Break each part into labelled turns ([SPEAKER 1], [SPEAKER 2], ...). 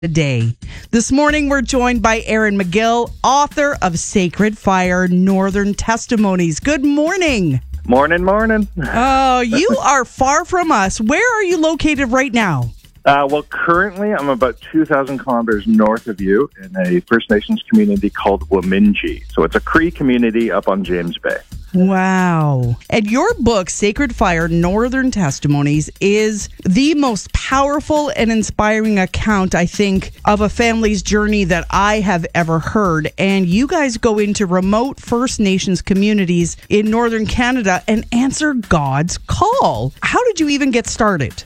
[SPEAKER 1] Today. This morning, we're joined by Aaron McGill, author of Sacred Fire, Northern Testimonies. Good morning.
[SPEAKER 2] Morning.
[SPEAKER 1] Oh, you are far from us. Where are you located right now?
[SPEAKER 2] Well, currently I'm about 2,000 kilometers north of you in a First Nations community called Waminji. So it's a Cree community up on James Bay.
[SPEAKER 1] Wow. And your book, Sacred Fire, Northern Testimonies, is the most powerful and inspiring account, I think, of a family's journey that I have ever heard. And you guys go into remote First Nations communities in Northern Canada and answer God's call. How did you even get started?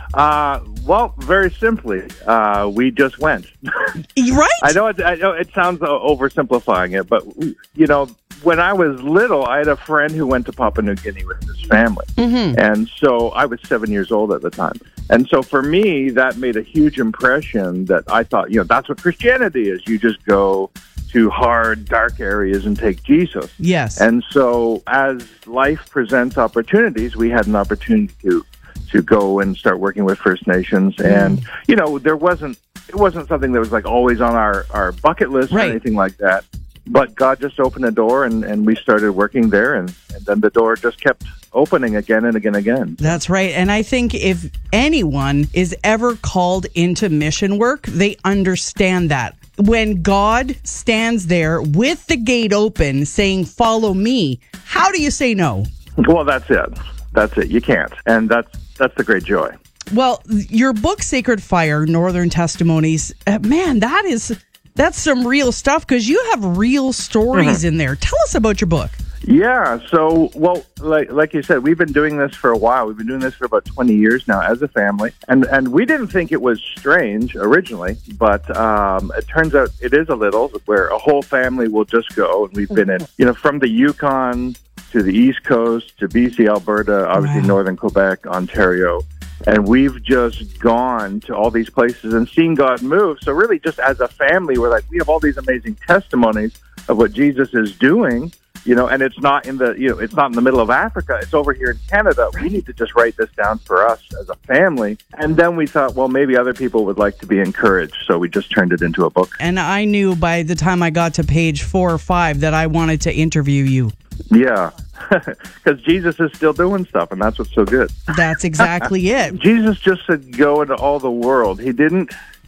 [SPEAKER 2] Well, very simply, we just went.
[SPEAKER 1] Right?
[SPEAKER 2] I know it sounds oversimplifying it, but, you know, when I was little, I had a friend who went to Papua New Guinea with his family. Mm-hmm. And so I was 7 years old at the time. And so for me, that made a huge impression that I thought, you know, that's what Christianity is. You just go to hard, dark areas and take Jesus.
[SPEAKER 1] Yes.
[SPEAKER 2] And so as life presents opportunities, we had an opportunity to go and start working with First Nations. And, you know, it wasn't something that was like always on our bucket list or anything like that. But God just opened a door and we started working there. And then the door just kept opening again and again and again.
[SPEAKER 1] That's right. And I think if anyone is ever called into mission work, they understand that. When God stands there with the gate open saying, follow me, how do you say no?
[SPEAKER 2] Well, that's it. You can't. And that's the great joy.
[SPEAKER 1] Well, your book, Sacred Fire, Northern Testimonies, man, that's some real stuff because you have real stories in there. Tell us about your book.
[SPEAKER 2] Yeah. So, well, like you said, we've been doing this for a while. We've been doing this for about 20 years now as a family. And we didn't think it was strange originally, but it turns out it is a little, where a whole family will just go. And we've been in, you know, from the Yukon to the East Coast, to BC, Alberta, obviously Northern Quebec, Ontario. And we've just gone to all these places and seen God move. So really just as a family, we're like, we have all these amazing testimonies of what Jesus is doing, you know, and it's not in the middle of Africa. It's over here in Canada. We need to just write this down for us as a family. And then we thought, well, maybe other people would like to be encouraged. So we just turned it into a book.
[SPEAKER 1] And I knew by the time I got to page 4 or 5 that I wanted to interview you.
[SPEAKER 2] Yeah, because Jesus is still doing stuff, and that's what's so good.
[SPEAKER 1] That's exactly it.
[SPEAKER 2] Jesus just said, go into all the world. He didn't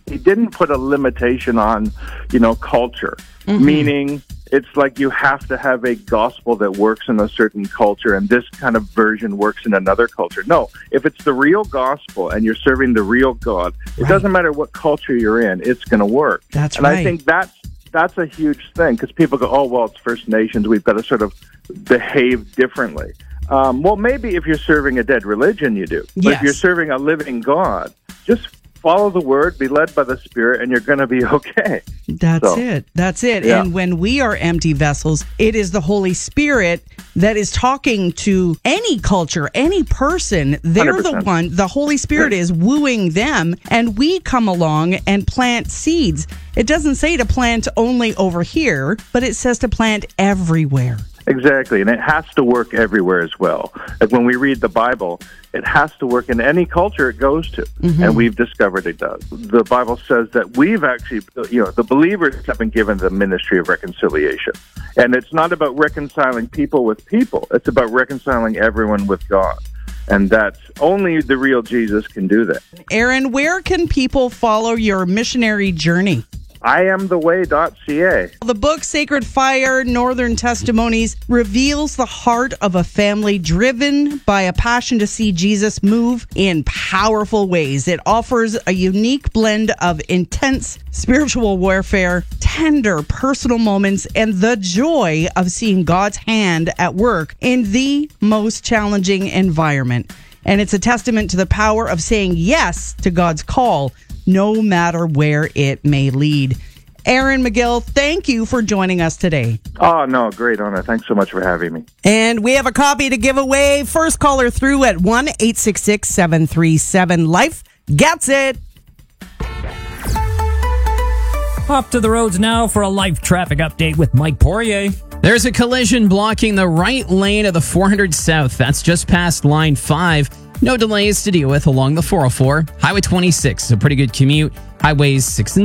[SPEAKER 2] put a limitation on, you know, culture, meaning it's like you have to have a gospel that works in a certain culture, and this kind of version works in another culture. No, if it's the real gospel and you're serving the real God, it doesn't matter what culture you're in, it's going to work.
[SPEAKER 1] That's
[SPEAKER 2] right. And I think that's a huge thing, because people go, oh, well, it's First Nations. We've got to sort of behave differently. Well, maybe if you're serving a dead religion, you do. But if you're serving a living God, just follow the word, be led by the Spirit, and you're going to be okay.
[SPEAKER 1] That's it.
[SPEAKER 2] Yeah.
[SPEAKER 1] And when we are empty vessels, it is the Holy Spirit that is talking to any culture, any person. They're
[SPEAKER 2] 100%.
[SPEAKER 1] the Holy Spirit is wooing them, and we come along and plant seeds. It doesn't say to plant only over here, but it says to plant everywhere.
[SPEAKER 2] Exactly, and it has to work everywhere as well. Like when we read the Bible, it has to work in any culture it goes to, and we've discovered it does. The Bible says that we've actually, you know, the believers have been given the ministry of reconciliation. And it's not about reconciling people with people. It's about reconciling everyone with God. And that's only the real Jesus can do that.
[SPEAKER 1] Aaron, where can people follow your missionary journey?
[SPEAKER 2] IamTheWay.ca.
[SPEAKER 1] The book, Sacred Fire, Northern Testimonies, reveals the heart of a family driven by a passion to see Jesus move in powerful ways. It offers a unique blend of intense spiritual warfare, tender personal moments, and the joy of seeing God's hand at work in the most challenging environment. And it's a testament to the power of saying yes to God's call, no matter where it may lead. Aaron McGill, thank you for joining us today.
[SPEAKER 2] Oh, no, great honor. Thanks so much for having me.
[SPEAKER 1] And we have a copy to give away. First caller through at 1-866-737-LIFE gets it.
[SPEAKER 3] Off to the roads now for a live traffic update with Mike Poirier.
[SPEAKER 4] There's a collision blocking the right lane of the 400 South. That's just past Line 5. No delays to deal with along the 404. Highway 26 is a pretty good commute. Highways 6 and